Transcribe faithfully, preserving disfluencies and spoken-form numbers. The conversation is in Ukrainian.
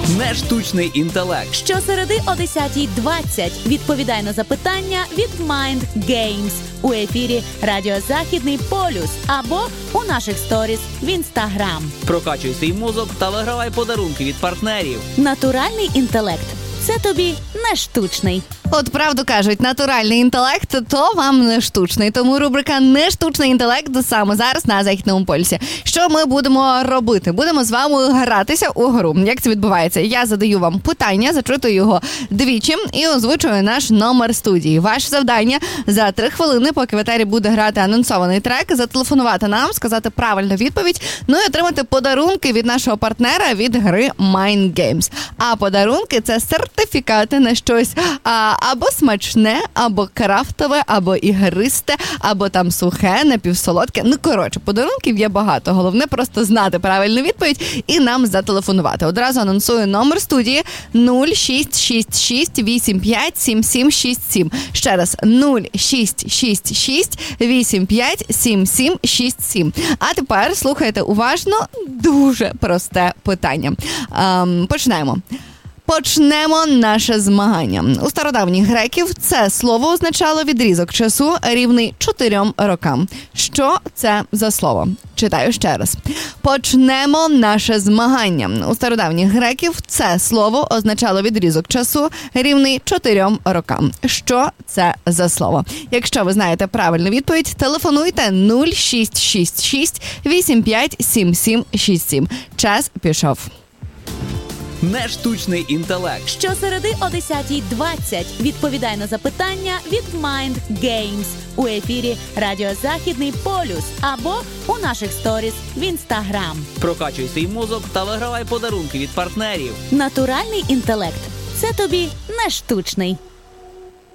Не штучний інтелект. Щосереди о десята двадцять відповідай на запитання від Mind Games у ефірі Радіо Західний полюс або у наших сторіс в Інстаграм. Прокачуй свій мозок та вигравай подарунки від партнерів. Натуральний інтелект – це тобі не штучний. От правду кажуть, натуральний інтелект – то вам не штучний. Тому рубрика «Не штучний інтелект» саме зараз на Західному полюсі. Що ми будемо робити? Будемо з вами гратися у гру. Як це відбувається? Я задаю вам питання, зачитую його двічі і озвучую наш номер студії. Ваше завдання – за три хвилини, поки в етері буде грати анонсований трек, зателефонувати нам, сказати правильну відповідь, ну і отримати подарунки від нашого партнера від гри Mind Games. А подарунки – це сертифікати на щось а, або смачне, або крафтове, або ігристе, або там сухе, напівсолодке. Ну, коротше, подарунків є багато. Головне просто знати правильну відповідь і нам зателефонувати. Одразу анонсую номер студії нуль шість шість шість вісім п'ять сім сім шість сім. Ще раз, нуль шість шість шість вісім п'ять сім сім шість сім. А тепер слухайте уважно дуже просте питання. Ем, починаємо. Почнемо наше змагання. У стародавніх греків це слово означало відрізок часу рівний чотирьом рокам. Що це за слово? Читаю ще раз. Почнемо наше змагання. У стародавніх греків це слово означало відрізок часу рівний чотирьом рокам. Що це за слово? Якщо ви знаєте правильну відповідь, телефонуйте нуль шість шість шість вісім п'ять сім сім шість сім. Час пішов. Не штучний інтелект. Щосереди о десята двадцять відповідай на запитання від Mind Games у ефірі Радіо Західний полюс або у наших сторіс в Інстаграм. Прокачуй свій мозок та вигравай подарунки від партнерів. Натуральний інтелект – це тобі не штучний.